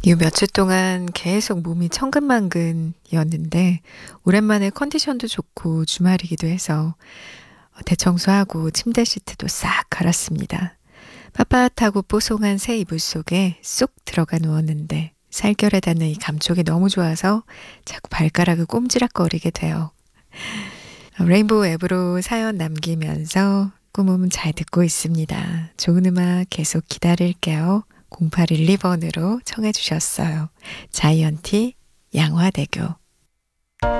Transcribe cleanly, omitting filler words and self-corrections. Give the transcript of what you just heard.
이 몇 주 동안 계속 몸이 천근만근이었는데 오랜만에 컨디션도 좋고 주말이기도 해서 대청소하고 침대 시트도 싹 갈았습니다. 빳빳하고 뽀송한 새 이불 속에 쏙 들어가 누웠는데 살결에 닿는 이 감촉이 너무 좋아서 자꾸 발가락을 꼼지락거리게 돼요. 레인보우 앱으로 사연 남기면서 꿈은 잘 듣고 있습니다. 좋은 음악 계속 기다릴게요. 0812번으로 청해 주셨어요. 자이언티 양화대교.